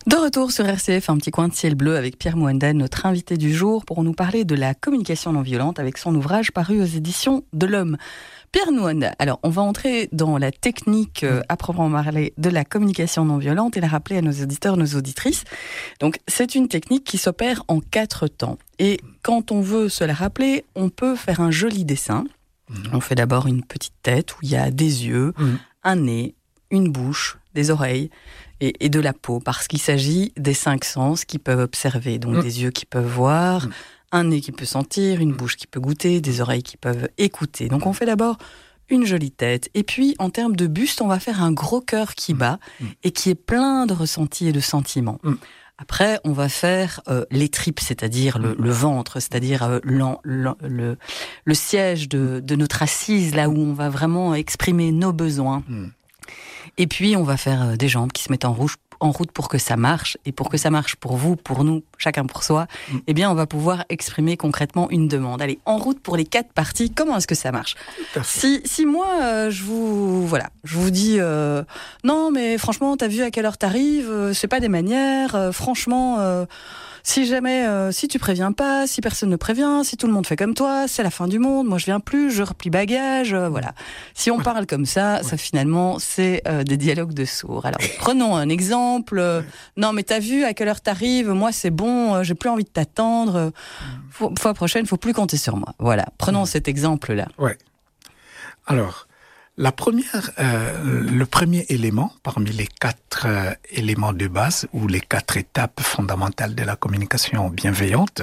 De retour sur RCF, un petit coin de ciel bleu avec Pierre Mouanda, notre invité du jour, pour nous parler de la communication non violente avec son ouvrage paru aux éditions de l'Homme. Pierre Mouanda, alors on va entrer dans la technique à proprement parler de la communication non violente et la rappeler à nos auditeurs, nos auditrices. Donc c'est une technique qui s'opère en 4 temps. Et quand on veut se la rappeler, on peut faire un joli dessin. On fait d'abord une petite tête où il y a des yeux, un nez, une bouche, des oreilles et de la peau, parce qu'il s'agit des 5 sens qui peuvent observer, donc des yeux qui peuvent voir, un nez qui peut sentir, une bouche qui peut goûter, des oreilles qui peuvent écouter. Donc on fait d'abord une jolie tête, et puis en termes de buste, on va faire un gros cœur qui bat et qui est plein de ressentis et de sentiments. Après, on va faire les tripes, c'est-à-dire le ventre, c'est-à-dire le siège de notre assise, là où on va vraiment exprimer nos besoins. Et puis, on va faire des jambes qui se mettent en route pour que ça marche. Et pour que ça marche pour vous, pour nous, chacun pour soi, eh bien, on va pouvoir exprimer concrètement une demande. Allez, en route pour les 4 parties, comment est-ce que ça marche ? Si moi, je vous dis non, mais franchement, t'as vu à quelle heure t'arrives, c'est pas des manières, franchement... si tu préviens pas, si personne ne prévient, si tout le monde fait comme toi, c'est la fin du monde, moi je viens plus, je replie bagage, voilà. Si on parle comme ça, ça finalement, c'est des dialogues de sourds. Alors, prenons un exemple. Non, mais t'as vu à quelle heure t'arrives, moi c'est bon, j'ai plus envie de t'attendre, fois prochaine, faut plus compter sur moi. Voilà, prenons cet exemple-là. Ouais. Alors... le premier élément parmi les 4 éléments de base ou les 4 étapes fondamentales de la communication bienveillante,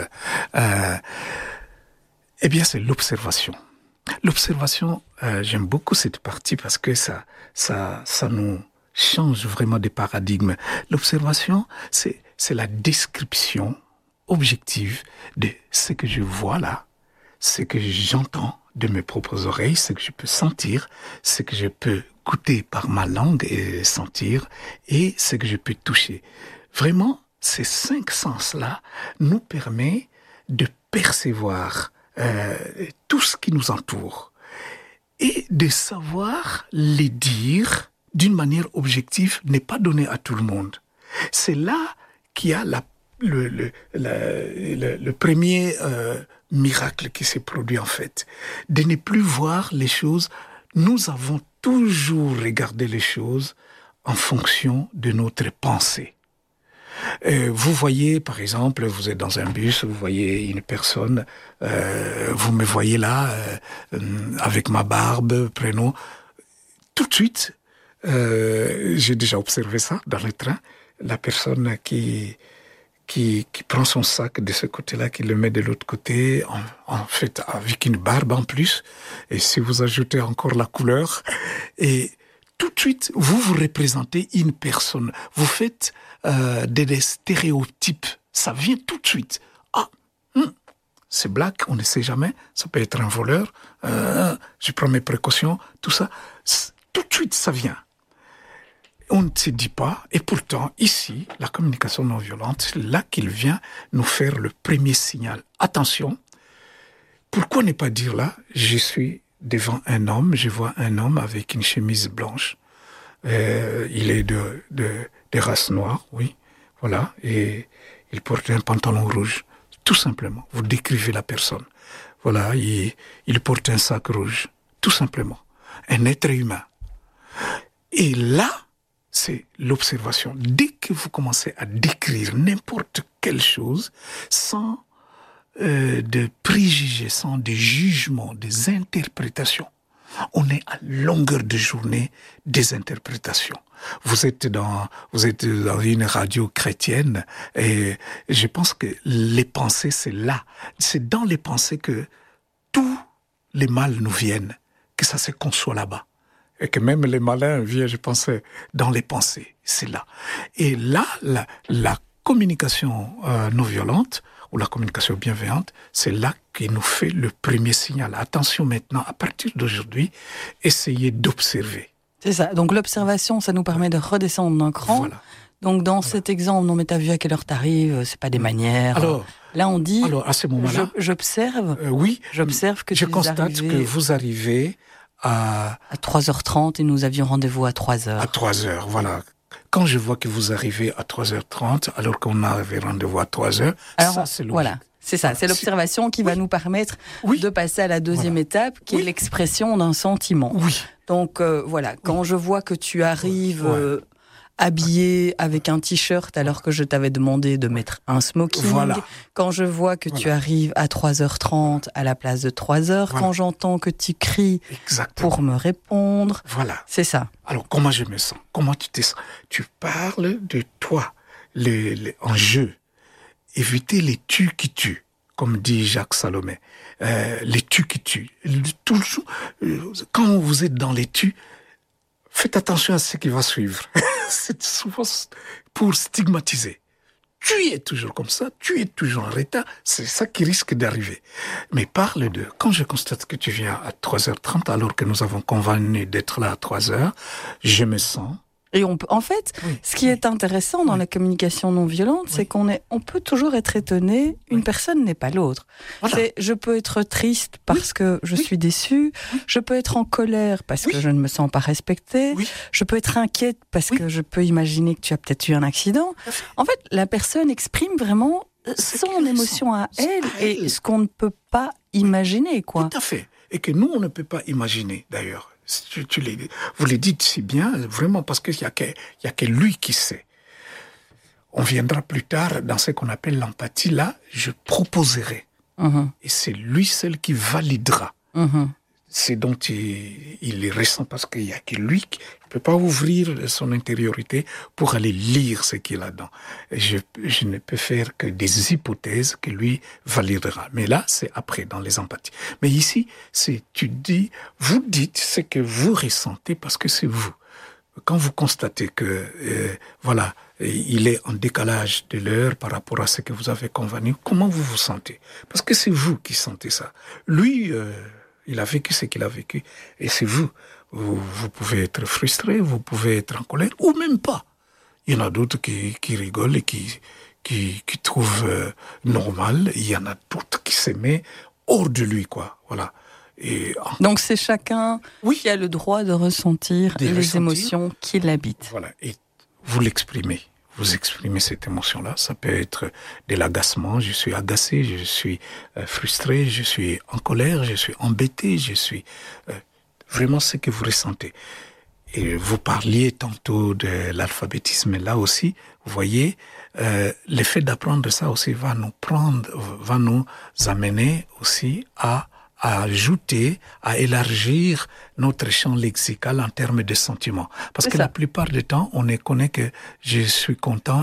eh bien c'est l'observation. L'observation, j'aime beaucoup cette partie parce que ça nous change vraiment des paradigmes. L'observation, c'est la description objective de ce que je vois là, ce que j'entends de mes propres oreilles, ce que je peux sentir, ce que je peux goûter par ma langue et sentir, et ce que je peux toucher. Vraiment, ces 5 sens-là nous permettent de percevoir tout ce qui nous entoure et de savoir les dire d'une manière objective n'est pas donné à tout le monde. C'est là qu'il y a le premier miracle qui s'est produit en fait, de ne plus voir les choses. Nous avons toujours regardé les choses en fonction de notre pensée. Vous voyez, par exemple, vous êtes dans un bus, vous voyez une personne, vous me voyez là, avec ma barbe, prénom. Tout de suite, j'ai déjà observé ça dans le train, la personne qui prend son sac de ce côté-là, qui le met de l'autre côté, en fait, avec une barbe en plus. Et si vous ajoutez encore la couleur, et tout de suite, vous représentez une personne. Vous faites des stéréotypes. Ça vient tout de suite. C'est black, on ne sait jamais. Ça peut être un voleur. Je prends mes précautions, tout ça. Tout de suite, ça vient. On ne se dit pas, et pourtant, ici, la communication non violente, c'est là qu'il vient nous faire le premier signal. Attention, pourquoi ne pas dire là, je suis devant un homme, je vois un homme avec une chemise blanche, il est de race noire, oui, voilà, et il porte un pantalon rouge, tout simplement, vous décrivez la personne. Voilà, il porte un sac rouge, tout simplement, un être humain. Et là, c'est l'observation. Dès que vous commencez à décrire n'importe quelle chose, sans de préjugés, sans des jugements, des interprétations, on est à longueur de journée des interprétations. Vous êtes dans une radio chrétienne et je pense que les pensées, c'est là. C'est dans les pensées que tous les mal nous viennent, que ça se conçoit là-bas. Et que même les malins viennent, je pense, dans les pensées. C'est là. Et là, la communication non violente, ou la communication bienveillante, c'est là qu'il nous fait le premier signal. Attention maintenant, à partir d'aujourd'hui, essayez d'observer. C'est ça. Donc l'observation, ça nous permet de redescendre d'un cran. Voilà. Donc dans cet exemple, non mais t'as vu à quelle heure t'arrives, c'est pas des manières. Alors, là on dit, à ce moment-là, j'observe. Oui, j'observe que je constate que vous arrivez à 3h30 et nous avions rendez-vous à 3h. À 3h, voilà. quand je vois que vous arrivez à 3h30, alors qu'on avait rendez-vous à 3h, ça c'est logique. Voilà. C'est ça, c'est l'observation qui va nous permettre de passer à la deuxième étape, qui est l'expression d'un sentiment. Oui. Donc voilà, quand je vois que tu arrives habillé avec un t-shirt alors que je t'avais demandé de mettre un smoking, quand je vois que tu arrives à 3h30 à la place de 3h, quand j'entends que tu cries pour me répondre, c'est ça. Alors comment je me sens? Comment tu te sens? Tu parles de toi, en jeu. Éviter les tu qui tuent, comme dit Jacques Salomé. Les tu qui tuent. Toujours, quand vous êtes dans les tu, faites attention à ce qui va suivre. C'est souvent pour stigmatiser. Tu es toujours comme ça, tu es toujours en retard, c'est ça qui risque d'arriver. Mais parle de, quand je constate que tu viens à 3h30, alors que nous avons convenu d'être là à 3h, je me sens... Et en fait, ce qui est intéressant dans la communication non violente, c'est qu'on peut toujours être étonné. Une personne n'est pas l'autre. Je peux être triste parce que je suis déçue. Je peux être en colère parce que je ne me sens pas respectée. Je peux être inquiète parce que je peux imaginer que tu as peut-être eu un accident. En fait, la personne exprime vraiment son émotion à elle et ce qu'on ne peut pas imaginer, quoi. Tout à fait. Et que nous, on ne peut pas imaginer, d'ailleurs. Vous le dites si bien, vraiment, parce qu'il n'y a que lui qui sait. On viendra plus tard dans ce qu'on appelle l'empathie. Là, je proposerai. Et c'est lui seul qui validera. C'est dont il est récent, parce qu'il n'y a que lui qui ne peut pas ouvrir son intériorité pour aller lire ce qu'il a dedans. Je ne peux faire que des hypothèses que lui validera. Mais là, c'est après, dans les empathies. Mais ici, vous dites ce que vous ressentez parce que c'est vous. Quand vous constatez que, il est en décalage de l'heure par rapport à ce que vous avez convenu, comment vous vous sentez? Parce que c'est vous qui sentez ça. Lui, il a vécu ce qu'il a vécu. Et c'est vous. Vous pouvez être frustré, vous pouvez être en colère, ou même pas. Il y en a d'autres qui rigolent et qui trouvent normal. Il y en a d'autres qui se mettent hors de lui, quoi. Voilà. Donc c'est chacun qui a le droit de ressentir les émotions qui l'habitent. Voilà. Et vous l'exprimez. Vous exprimez cette émotion-là. Ça peut être de l'agacement. Je suis agacé, je suis frustré, je suis en colère, je suis embêté, je suis vraiment ce que vous ressentez. Et vous parliez tantôt de l'alphabétisme. Là aussi, vous voyez, le fait d'apprendre ça aussi va nous amener aussi à ajouter, à élargir notre champ lexical en termes de sentiments. Parce que la plupart du temps, on ne connaît que je suis content